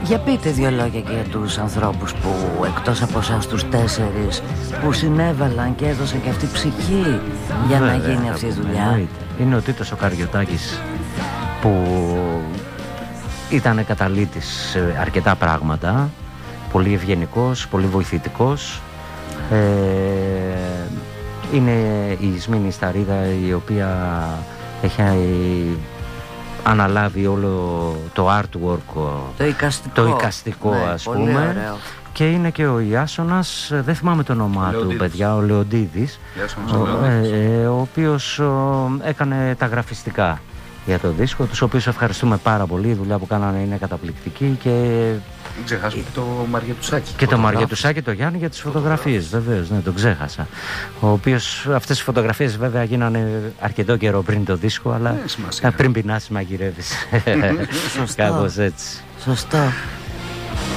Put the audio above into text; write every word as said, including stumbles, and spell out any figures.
Για πείτε δύο λόγια και για τους ανθρώπους που εκτός από εσάς τους τέσσερις που συνέβαλαν και έδωσαν και αυτή ψυχή για Βέβαια, να γίνει αυτή η δουλειά. Είναι ο Τίτος ο Καριωτάκης που ήταν καταλήτης σε αρκετά πράγματα, πολύ ευγενικός, πολύ βοηθητικός. ε, Είναι η Ισμήνη Σταρίδα, η οποία έχει αναλάβει όλο το artwork, το εικαστικό, το εικαστικό ναι, ας πούμε ωραίο. Και είναι και ο Ιάσονας, δεν θυμάμαι το όνομά του παιδιά, ο Λεοντίδης, ο, ε, ο οποίος ο, έκανε τα γραφιστικά για το δίσκο, τους οποίους ευχαριστούμε πάρα πολύ. Η δουλειά που κάνανε είναι καταπληκτική. Και μην ξεχάσουμε και το Μαριετουσάκη. Και το Μαριετουσάκη, το Γιάννη, για τις φωτογραφίες, βεβαίως, ναι, τον ξέχασα. Ο οποίος, αυτές οι φωτογραφίες βέβαια γίνανε αρκετό καιρό πριν το δίσκο, αλλά ναι, πριν πεινάσει μαγειρεύεις. Κάπως έτσι. Σωστό.